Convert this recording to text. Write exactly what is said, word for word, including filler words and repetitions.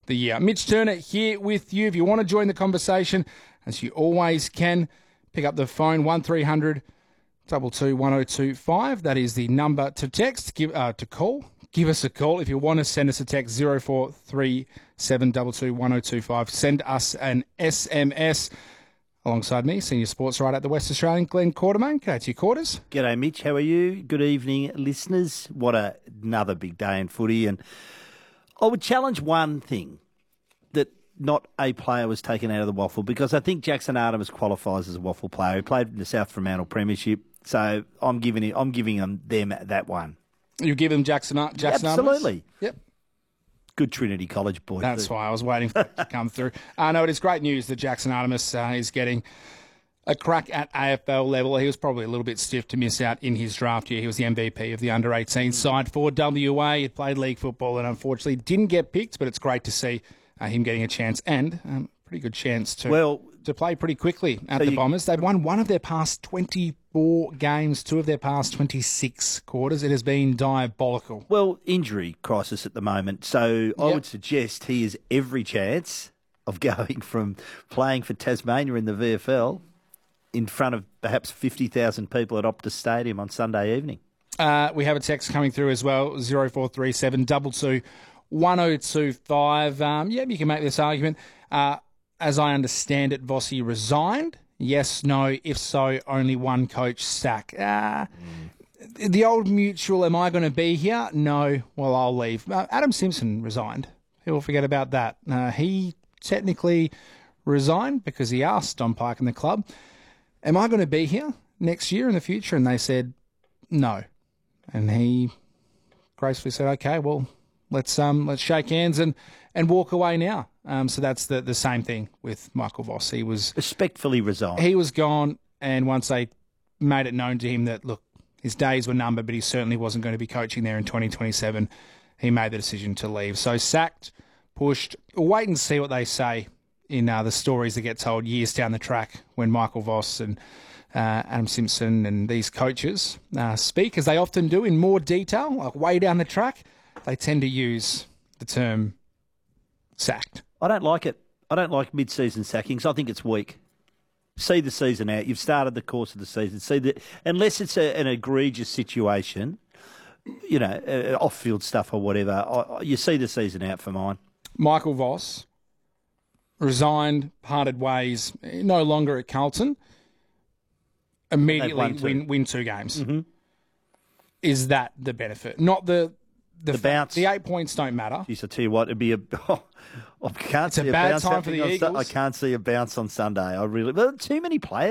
the year. Mitch Turner here with you. If you want to join the conversation, as you always can, pick up the phone, one three hundred two two one oh two five. That is the number to text, give uh, to call. Give us a call. If you want to send us a text, zero four three seven two two one oh two five. Send us an S M S. Alongside me, senior sports writer at the West Australian, Glenn Quartermain. G'day to you, Quarters. G'day, Mitch. How are you? Good evening, listeners. What a, another big day in footy. And I would challenge one thing, that not a player was taken out of the waffle, because I think Jackson Artemis qualifies as a waffle player. He played in the South Fremantle Premiership, so I'm giving it, I'm giving them, them that one. You give him Jackson, Jackson Absolutely. Artemis? Yep. Good Trinity College boy. That's too. why I was waiting for it to come through. Uh, no, it is great news that Jackson Artemis uh, is getting a crack at A F L level. He was probably a little bit stiff to miss out in his draft year. He was the M V P of the under eighteen side for W A. He played league football and unfortunately didn't get picked, but it's great to see uh, him getting a chance and um, pretty good chance to well, to play pretty quickly at so the you, Bombers. They've won one of their past twenty-four games, two of their past twenty-six quarters. It has been diabolical. Well, injury crisis at the moment, so I yep. would suggest he has every chance of going from playing for Tasmania in the V F L in front of perhaps fifty thousand people at Optus Stadium on Sunday evening. Uh, we have a text coming through as well, zero four three seven two two one oh two five. Um, yeah, you can make this argument. Uh, as I understand it, Vossi resigned. Yes, no, if so, only one coach sack. Uh, mm. The old mutual, am I going to be here? No, well, I'll leave. Uh, Adam Simpson resigned. People forget about that. Uh, he technically resigned because he asked Don Pike and the club, am I going to be here next year in the future? And they said, no. And he gracefully said, okay, well, let's um let's shake hands and, and walk away now. Um, so that's the, the same thing with Michael Voss. He was respectfully resigned. He was gone, and once they made it known to him that, look, his days were numbered, but he certainly wasn't going to be coaching there in twenty twenty-seven, he made the decision to leave. So sacked, pushed. We'll wait and see what they say in uh, the stories that get told years down the track when Michael Voss and uh, Adam Simpson and these coaches uh, speak, as they often do, in more detail, like way down the track. They tend to use the term sacked. I don't like it. I don't like mid-season sackings. I think it's weak. See the season out. You've started the course of the season. See that, unless it's a, an egregious situation, you know, uh, off-field stuff or whatever, I, you see the season out for mine. Michael Voss resigned, parted ways, no longer at Carlton, immediately win, win two games. Mm-hmm. Is that the benefit? Not the... The, the bounce. The eight points don't matter. Jeez, I tell you what, it'd be a. Oh, I can't it's see a bad a bounce time for the Eagles. I can't see a bounce on Sunday. I really. Well, too many players.